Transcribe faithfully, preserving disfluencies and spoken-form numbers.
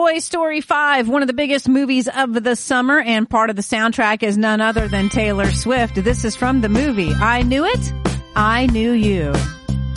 Toy Story five, one of the biggest movies of the summer, and part of the soundtrack is none other than Taylor Swift. This is from the movie I Knew It, I Knew You.